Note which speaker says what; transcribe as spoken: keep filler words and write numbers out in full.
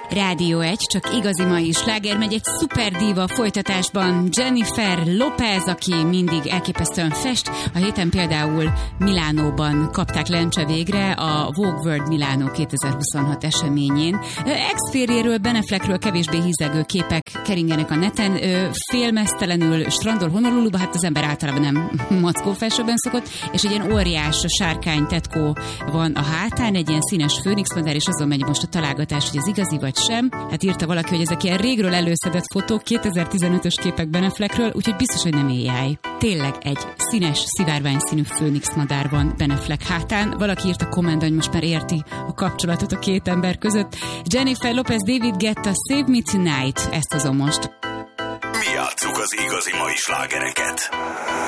Speaker 1: Rádió egy, csak igazi mai sláger megy egy szuper diva folytatásban. Jennifer Lopez, aki mindig elképesztően fest. A héten például Milánóban kapták lencse végre a Vogue World Milánó kétezer-huszonhat eseményén. Ex-férjéről, Ben Affleckről kevésbé hízelgő képek keringenek a neten. Félmeztelenül strandol Honoluluba, hát az ember általában nem mackó felsőben szokott, és egy ilyen óriás sárkány tetkó van a hátán, egy ilyen színes főnixmadár, és azon megy most a találgatás, hogy az igazi vagy sem. Hát írta valaki, hogy ezek ilyen régről előszedett fotók, kétezer-tizenötös képek Ben Affleckről, úgyhogy biztos, hogy nem á i. Tényleg egy színes, szivárvány színű főnixmadár van Ben Affleck hátán. Valaki írta kommentben, hogy most már érti a kapcsolatot a két ember között. Jennifer Lopez, David Guetta, Save Me Tonight. Ezt hozom most.
Speaker 2: Mi játsszuk az igazi mai slágereket.